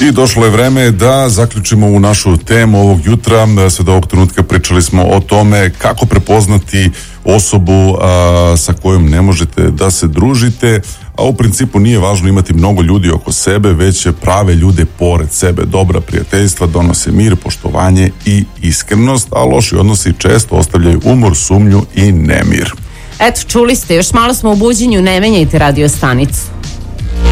I došlo je vreme da zaključimo ovu našu temu ovog jutra. Sve do ovog trenutka pričali smo o tome kako prepoznati osobu sa kojom ne možete da se družite, a u principu nije važno imati mnogo ljudi oko sebe, već prave ljude pored sebe. Dobra prijateljstva donose mir, poštovanje i iskrenost, a loši odnosi često ostavljaju umor, sumnju i nemir. Eto, čuli ste, još malo smo u buđenju, ne menjajte radio stanicu.